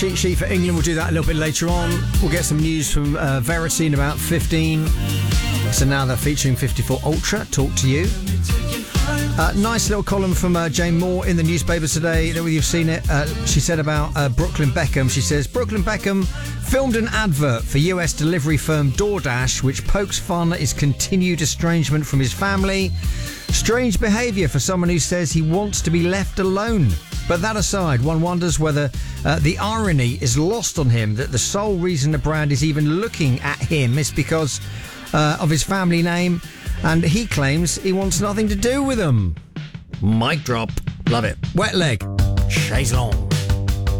Cheat sheet for England, we'll do that a little bit later on. We'll get some news from Verity in about 15. So now they're featuring 54 Ultra, Talk to You. Nice little column from Jane Moore in the newspaper today. That you've seen it. She said about Brooklyn Beckham. She says, Brooklyn Beckham filmed an advert for US delivery firm DoorDash, which pokes fun at his continued estrangement from his family. Strange behaviour for someone who says he wants to be left alone. But that aside, one wonders whether the irony is lost on him that the sole reason the brand is even looking at him is because of his family name, and he claims he wants nothing to do with them. Mic drop. Love it. Wet Leg. Chaise Longue.